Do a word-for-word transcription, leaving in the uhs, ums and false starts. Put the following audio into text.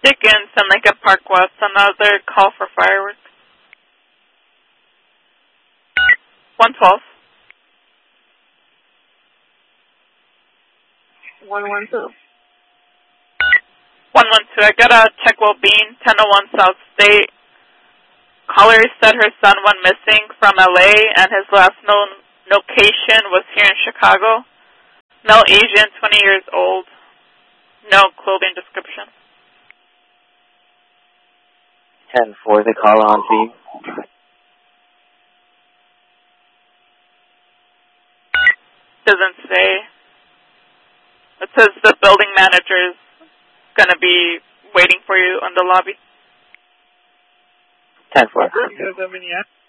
Dickens and Lincoln Park West, another call for fireworks. one twelve. one one two. one one two, I got a check well being, ten oh one South State. Caller said her son went missing from L A and his last known location was here in Chicago. Male Asian, twenty years old. No clothing description. ten four, the call on scene. Doesn't say. It says the building manager is going to be waiting for you on the lobby. ten four. Do you guys have any